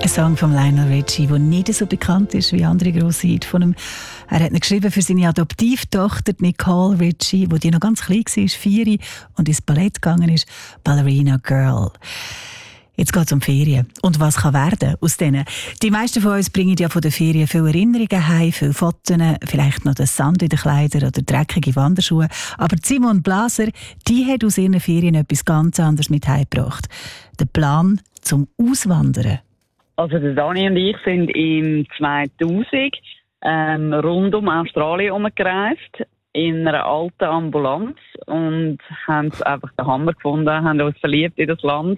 Ein Song von Lionel Richie, der nicht so bekannt ist wie andere grosse Hits von ihm. Er hat ihn geschrieben für seine Adoptivtochter Nicole Richie, die noch ganz klein war, 4 und ins Ballett gegangen ist, Ballerina Girl. Jetzt geht es um Ferien. Und was kann werden aus denen? Die meisten von uns bringen ja von den Ferien viele Erinnerungen heim, viele Fotos, vielleicht noch den Sand in den Kleidern oder dreckige Wanderschuhe. Aber Simone Blaser, die hat aus ihren Ferien etwas ganz anderes mit heimgebracht. Den Plan zum Auswandern. Also der Dani und ich sind im 2000 rund um Australien herumgereist, in einer alten Ambulanz und haben es einfach den Hammer gefunden, haben uns verliebt in das Land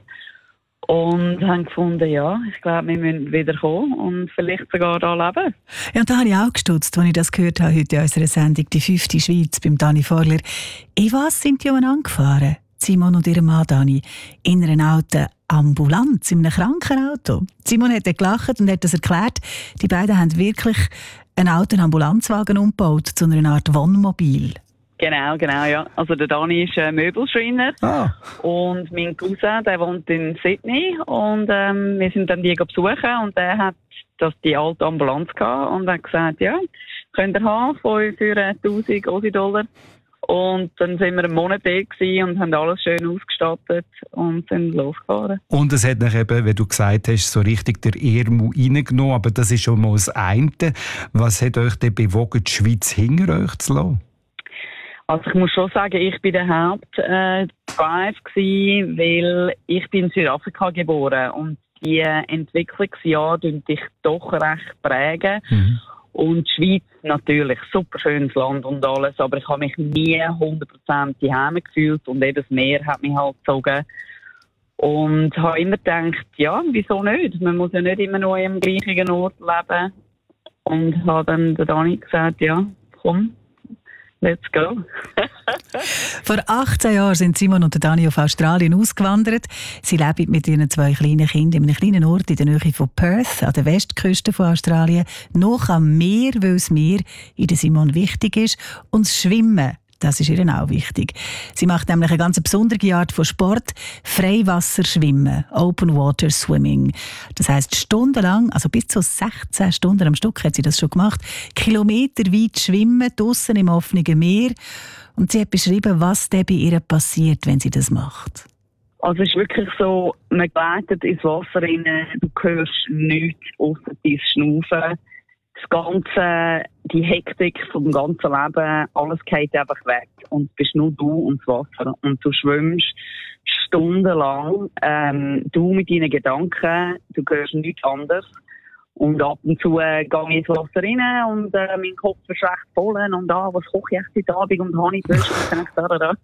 und haben gefunden, ja, ich glaube, wir müssen wieder kommen und vielleicht sogar da leben. Ja, und da habe ich auch gestutzt, als ich das gehört habe, heute in unserer Sendung «Die 5. Schweiz» beim Dani Vorler. In was sind die angefahren? Simon und ihr Mann Dani, in einer alten Ambulanz, in einem Krankenauto. Simon hat gelacht und hat das erklärt. Die beiden haben wirklich einen alten Ambulanzwagen umgebaut zu einer Art Wohnmobil. Genau, ja. Also der Dani ist Möbelschreiner und mein Cousin, der wohnt in Sydney und wir sind dann die besuchen und der hat die alte Ambulanz gehabt und hat gesagt, ja, könnt ihr haben für 1'000 Aussie-Dollar. Und dann sind wir einen Monat da und haben alles schön ausgestattet und sind losgefahren. Und es hat dann eben, wie du gesagt hast, so richtig der Ärmel reingenommen. Aber das ist schon mal das eine. Was hat euch denn bewogen, die Schweiz hinter euch zu lassen? Also ich muss schon sagen, ich bin der Hauptdrive gewesen, weil ich bin in Südafrika geboren und die Entwicklungsjahre prägen dich doch recht prägen. Mhm. Und die Schweiz natürlich, super schönes Land und alles, aber ich habe mich nie 100% daheim gefühlt und das Meer hat mich halt gezogen. Und habe immer gedacht, ja, wieso nicht? Man muss ja nicht immer nur im gleichen Ort leben. Und habe dann der Dani gesagt, ja, komm, let's go. Vor 18 Jahren sind Simon und Dani auf Australien ausgewandert. Sie leben mit ihren 2 kleinen Kindern in einem kleinen Ort in der Nähe von Perth, an der Westküste von Australien, noch am Meer, weil das Meer in der Simon wichtig ist. Und das Schwimmen, das ist ihr auch wichtig. Sie macht nämlich eine ganz besondere Art von Sport, Freiwasserschwimmen, Open Water Swimming. Das heisst, stundenlang, also bis zu 16 Stunden am Stück hat sie das schon gemacht, kilometerweit schwimmen, draussen im offenen Meer. Und sie hat beschrieben, was bei ihr passiert, wenn sie das macht. Also es ist wirklich so, man gleitet ins Wasser rein, du hörst nichts ausser dein Schnaufen. Das Ganze, die Hektik vom ganzen Leben, alles geht einfach weg. Und es bist nur du und das Wasser. Und du schwimmst stundenlang, du mit deinen Gedanken, du hörst nichts anderes. Und ab und zu gehe ich ins Wasser rein und mein Kopf ist recht voll. Und was koche ich jetzt heute Abend und habe ich Böschung da.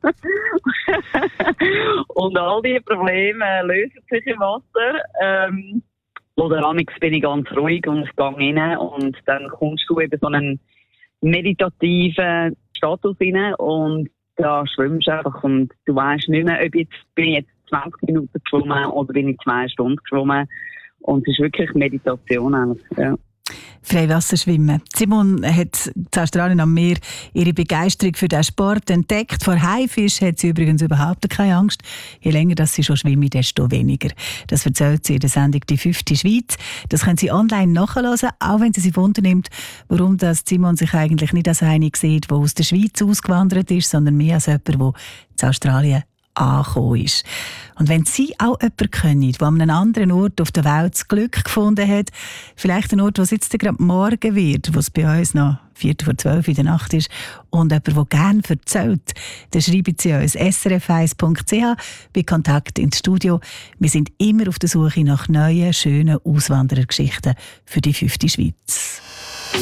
Und all diese Probleme lösen sich im Wasser. Oder amigs bin ich ganz ruhig und ich gehe rein und dann kommst du eben so einen meditativen Status rein und da schwimmst du einfach und du weißt nicht mehr, bin ich jetzt 20 Minuten geschwommen oder bin ich 2 Stunden geschwommen. Und es ist wirklich Meditation eigentlich, ja. Freiwasserschwimmen. Simon hat in Australien am Meer ihre Begeisterung für diesen Sport entdeckt. Vor Haifisch hat sie übrigens überhaupt keine Angst. Je länger dass sie schon schwimmt, desto weniger. Das erzählt sie in der Sendung «Die 5. Schweiz». Das können Sie online nachhören, auch wenn sie sich wundernimmt, warum das Simon sich eigentlich nicht als eine sieht, der aus der Schweiz ausgewandert ist, sondern mehr als jemand, der in Australien angekommen ist. Und wenn Sie auch jemanden kennen, der an einem anderen Ort auf der Welt das Glück gefunden hat, vielleicht ein Ort, wo es jetzt gerade morgen wird, wo es bei uns noch 11:45 in der Nacht ist, und jemand, der gerne erzählt, dann schreiben Sie uns srf1.ch bei Kontakt ins Studio. Wir sind immer auf der Suche nach neuen, schönen Auswanderergeschichten für die 5. Schweiz.